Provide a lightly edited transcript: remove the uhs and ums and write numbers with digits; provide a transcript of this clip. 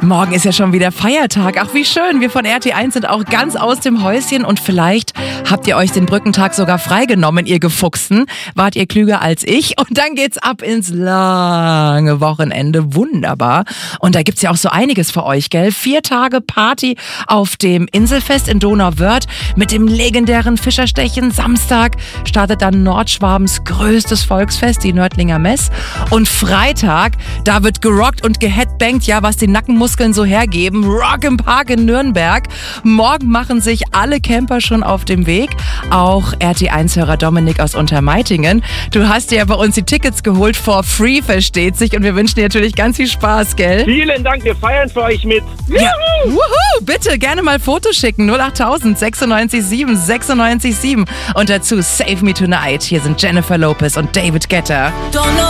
Morgen ist ja schon wieder Feiertag. Ach, wie schön. Wir von RT1 sind auch ganz aus dem Häuschen und vielleicht habt ihr euch den Brückentag sogar freigenommen, ihr Gefuchsten. Wart ihr klüger als ich? Und dann geht's ab ins lange Wochenende. Wunderbar. Und da gibt's ja auch so einiges für euch, gell? 4 Tage Party auf dem Inselfest in Donauwörth mit dem legendären Fischerstechen. Samstag startet dann Nordschwabens größtes Volksfest, die Nördlinger Mess. Und Freitag, da wird gerockt und geheadbangt, ja, was die Nackenmuskeln so hergeben. Rock im Park in Nürnberg. Morgen machen sich alle Camper schon auf dem Weg. Auch RT1-Hörer Dominik aus Untermeitingen. Du hast dir ja bei uns die Tickets geholt, for free, versteht sich. Und wir wünschen dir natürlich ganz viel Spaß, gell? Vielen Dank, wir feiern für euch mit. Ja. Wuhu, bitte gerne mal Fotos schicken. 08000 96 7 96 7. Und dazu Save Me Tonight. Hier sind Jennifer Lopez und David Guetta.